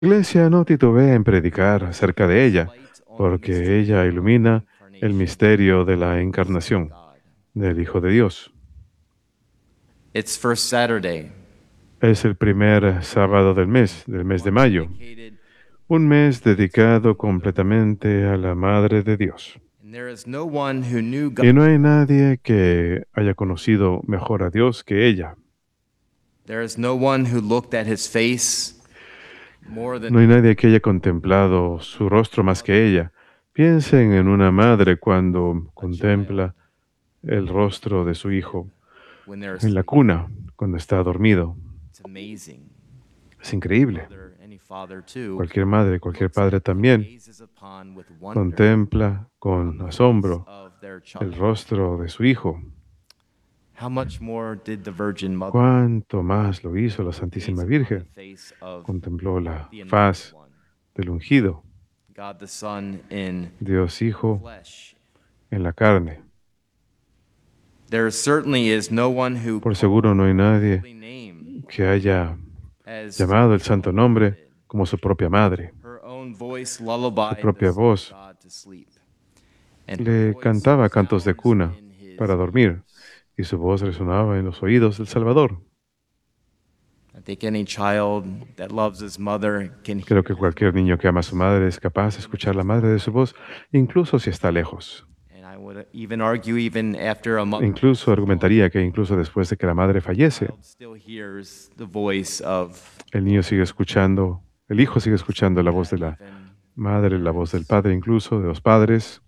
Iglesia no titubea en predicar acerca de ella, porque ella ilumina el misterio de la encarnación del Hijo de Dios. It's first Saturday, Es el primer sábado del mes de mayo, un mes dedicado completamente a la Madre de Dios. and there is no one who knew God. Y no hay nadie que haya conocido mejor a Dios que ella. There is no one who looked at his face more No hay than nadie que haya contemplado su rostro más que ella. Piensen en una madre cuando contempla el rostro de su hijo when they're en la asleep. cuna, cuando está dormido. It's amazing. Es increíble. Any father too Cualquier madre, cualquier padre también gazes upon with wonder contempla con asombro of their el child. rostro de su hijo. How much more did the Virgin Mother Cuánto más lo hizo la Santísima gaze upon Virgen. the face of Contempló la the Anointed faz One, del ungido, God the Son in Dios Hijo flesh? en la carne. There certainly is no one who Por seguro no hay nadie holy name que haya as llamado el santo nombre como su propia madre. her own voice lullabied Su propia the Son voz of God to sleep. And her le voice cantaba cantos de sounds cuna in his para dormir, ears. y su voz resonaba en los oídos del Salvador. I think any child that loves his mother can Creo que cualquier niño que ama a su madre es capaz de escuchar la madre de su voz, incluso si está lejos. and I would even argue even after a mother Incluso argumentaría que incluso después de que la madre fallece, child still hears the voice of el niño sigue escuchando, el hijo sigue escuchando la voz de la even madre, la voz del padre, incluso de los padres.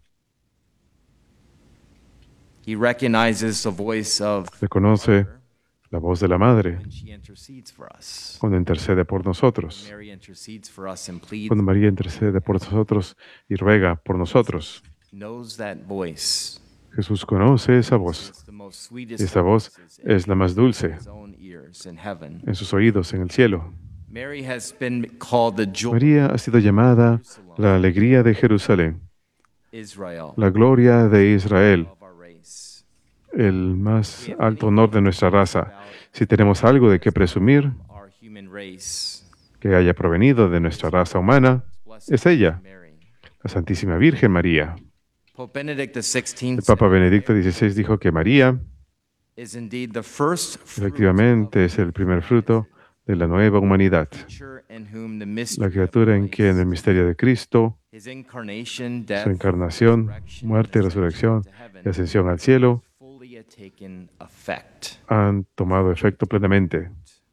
he recognizes the voice of Reconoce la voz de la madre when she intercedes for us. cuando intercede por nosotros, Mary intercedes for us and pleads, cuando María intercede por nosotros y ruega por nosotros. knows that voice. Jesús conoce esa voz. It's the most sweetest Y esta voz voices in es la más dulce his own ears in heaven. en sus oídos en el cielo. Mary has been called the joy María ha sido llamada of la alegría de Jerusalén, Israel la gloria de Israel, of our race. el más alto honor de nuestra raza. Si tenemos algo de qué presumir Our human race. que haya provenido de nuestra raza humana, es ella, Mary. la Santísima Virgen María. Pope Benedict XVI El Papa Benedicto XVI dijo que María is indeed the first fruit efectivamente es el primer fruto de la nueva humanidad, creature in whom the la mystery of criatura en quien el Christ, misterio de Cristo, his incarnation, su death, encarnación, resurrection, muerte, and resurrección ascension to y heaven ascensión al cielo fully had taken effect, han tomado efecto plenamente,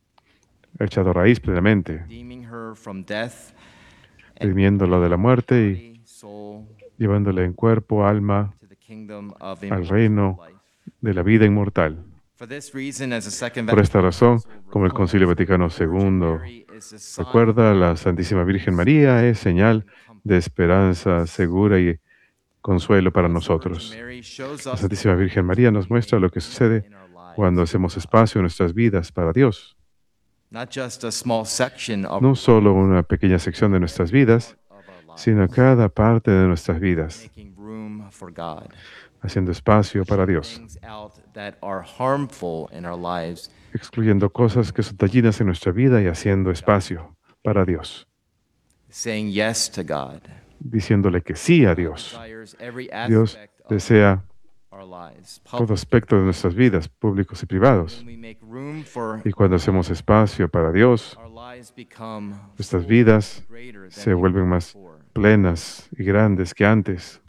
ha echado raíz plenamente, redeeming her from death redimiéndolo de la muerte y body, soul llevándole en cuerpo, alma, to the kingdom of al immortal reino life. de la vida inmortal. For this reason, as the Second Por esta razón, Vatican como el Concilio Vaticano II Mary is a sign recuerda, la Santísima Virgen María es señal de esperanza segura y consuelo para nosotros. Mary shows La us Santísima Virgen María nos muestra lo que sucede in our lives, cuando hacemos espacio en nuestras vidas para Dios. not just a small section of No solo una pequeña sección de nuestras vidas, our lives, sino cada parte de nuestras vidas, making room for God. haciendo espacio para Dios, Things out that are harmful in our lives, excluyendo cosas que son dañinas en nuestra vida y haciendo espacio para Dios, saying yes to God. diciéndole que sí a Dios. Desires every Dios aspect of desea our lives. todo aspecto de nuestras vidas, públicos y privados. When we make room for Y cuando hacemos espacio para Dios, our lives become nuestras vidas greater than se vuelven más plenas y grandes que antes.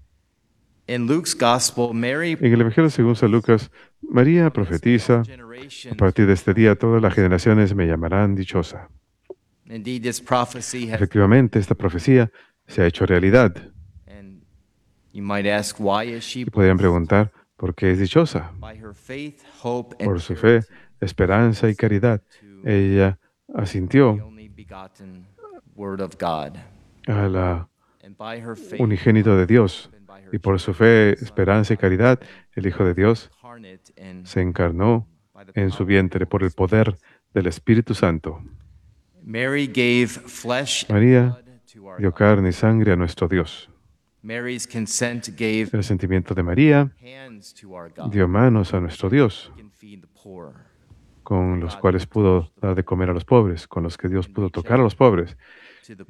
In Luke's gospel, Mary En el Evangelio según San Lucas, María profetiza: a generation. partir de este día todas las generaciones me llamarán dichosa. Indeed, this prophecy has, Efectivamente, esta profecía se ha hecho realidad. and you might ask, why is she? Y podrían preguntar, ¿por qué es dichosa? By her faith, hope, and Por su fe, esperanza y caridad. Ella the asintió only begotten Word of God, a la and by her faith, unigénito de Dios. and by her Y por su fe, esperanza y caridad, el Hijo de Dios incarnate and se encarnó by the en su power. vientre por el poder del Espíritu Santo. Mary gave flesh and María blood to our dio God. carne y sangre a nuestro Dios. Mary's consent gave El sentimiento de María hands to our God. dio manos a nuestro Dios, Can feed the poor. con los cuales pudo dar de comer a los pobres, con los que Dios pudo tocar a los pobres.